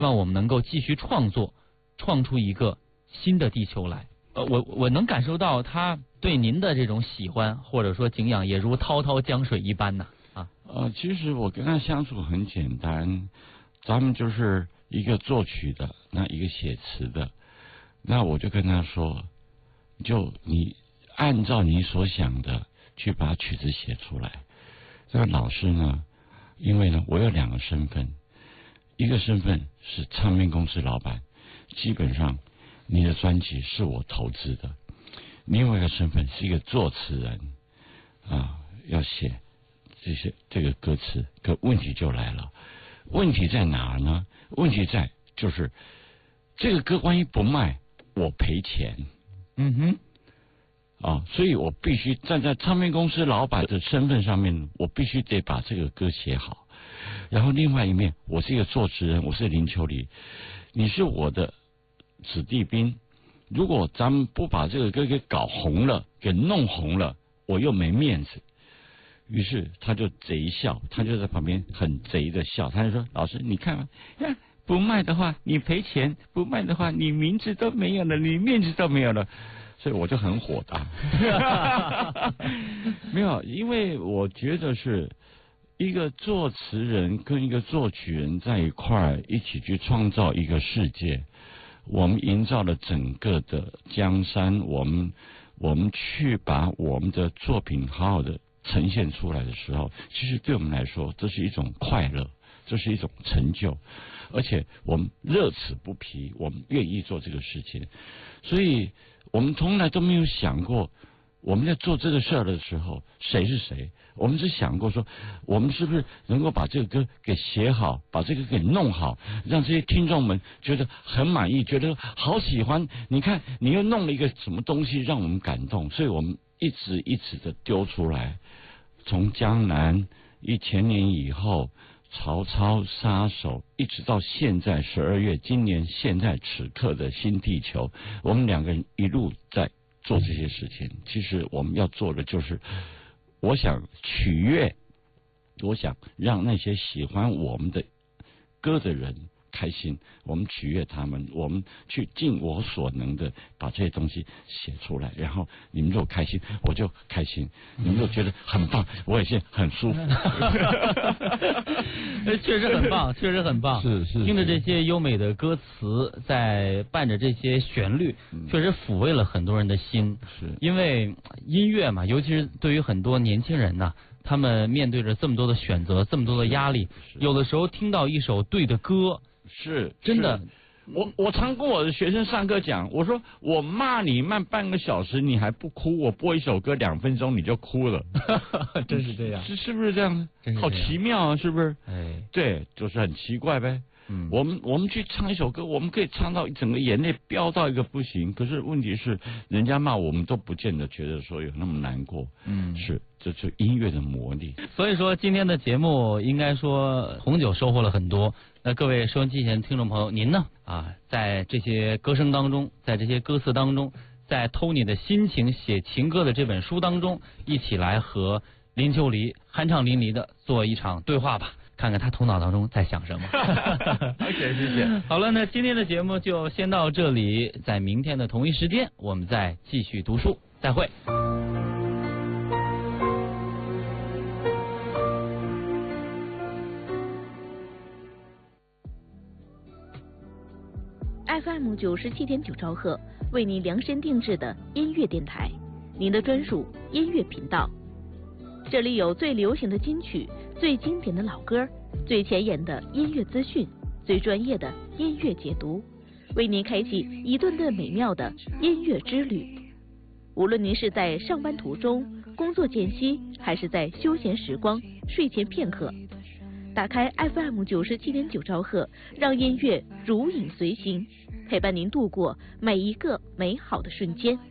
希望我们能够继续创作，创出一个新的地球来。我能感受到他对您的这种喜欢或者说敬仰，也如滔滔江水一般呐。 其实我跟他相处很简单，咱们就是一个作曲的，那一个写词的，那我就跟他说，就你按照你所想的去把曲子写出来。这个老师呢，因为呢我有2个身份，一个身份是唱片公司老板，基本上你的专辑是我投资的；另外一个身份是一个作词人要写这个歌词。可问题就来了，问题在哪儿呢？问题在就是这个歌万一不卖，我赔钱。所以我必须站在唱片公司老板的身份上面，我必须得把这个歌写好。然后另外一面，我是一个作词人，我是林秋离，你是我的子弟兵。如果咱们不把这个歌给搞红了，给弄红了，我又没面子。于是他就贼笑，他就在旁边很贼的笑，他就说：“老师，你看不卖的话你赔钱，不卖的话你名字都没有了，你面子都没有了。”所以我就很火大。没有，因为我觉得是一个作词人跟一个作曲人在一块儿一起去创造一个世界，我们营造了整个的江山，我们去把我们的作品好好的呈现出来的时候，其实对我们来说这是一种快乐，这是一种成就，而且我们乐此不疲，我们愿意做这个事情。所以我们从来都没有想过我们在做这个事儿的时候谁是谁，我们只想过说我们是不是能够把这个歌给写好，把这个给弄好，让这些听众们觉得很满意，觉得好喜欢。你看你又弄了一个什么东西让我们感动，所以我们一直的丢出来。从江南1000年以后，曹操杀手，一直到现在12月，今年现在此刻的新地球，我们2个人一路在做这些事情。其实我们要做的就是，我想取悦，我想让那些喜欢我们的歌的人开心，我们取悦他们，我们去尽我所能的把这些东西写出来，然后你们如果开心，我就开心；你们如果觉得很棒，我也是很舒服。 确实很棒，确实很棒。 是听着这些优美的歌词，在伴着这些旋律，确实抚慰了很多人的心。 是因为音乐嘛，尤其是对于很多年轻人呐，他们面对着这么多的选择，这么多的压力，有的时候听到一首对的歌， 是真的。 我常跟我的学生上课讲，我说我骂你慢半个小时你还不哭，我播一首歌2分钟你就哭了。 真是这样， 是不是这样？好奇妙啊，是不是？对，就是很奇怪呗。我们去唱一首歌，我们可以唱到整个眼泪飙到一个不行，可是问题是人家骂我们都不见得觉得说有那么难过。这就音乐的魔力。 所以说今天的节目应该说红酒收获了很多。那各位收音机前的听众朋友，您呢在这些歌声当中，在这些歌词当中，在偷你的心情写情歌的这本书当中，一起来和林秋离酣畅淋漓的做一场对话吧，看看他头脑当中在想什么。 谢谢。 好了，那今天的节目就先到这里，在明天的同一时间我们再继续读书，再会。 FM 97.9兆赫，为您量身定制的音乐电台，您的专属音乐频道。这里有最流行的金曲，最经典的老歌，最前沿的音乐资讯，最专业的音乐解读，为您开启一顿顿美妙的音乐之旅。无论您是在上班途中、工作间隙，还是在休闲时光、睡前片刻，打开 FM 97.9兆赫，让音乐如影随形，陪伴您度过每一个美好的瞬间。